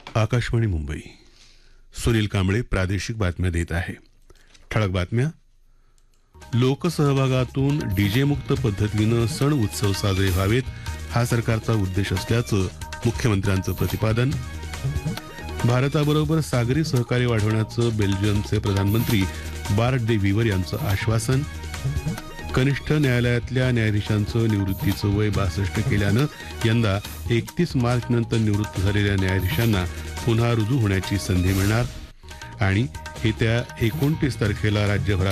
आकाशवाणी मुंबई. सुनील कांबळे प्रादेशिक बातम्या देत आहे. ठळक बातम्या. लोकसहभागातून डीजे मुक्त पद्धतीनं सण उत्सव साजरे व्हावेत हा सरकारचा उद्देश असल्याचं मुख्यमंत्र्यांचं प्रतिपादन. भारताबरोबर सागरी सहकार्य वाढवण्याचं बेल्जियमचे प्रधानमंत्री बार्ट दे व्हीवर यांचं आश्वासन. कनिष्ठ न्यायालयातल्या न्यायाधीशांचं निवृत्तीचं वय 62 केल्यानं यंदा 31 मार्च नंतर निवृत्त झालेल्या न्यायाधीशांना पुन्हा रुजू होण्याची संधी मिळणार. आणि येत्या 29 तारखेला राज्यभरात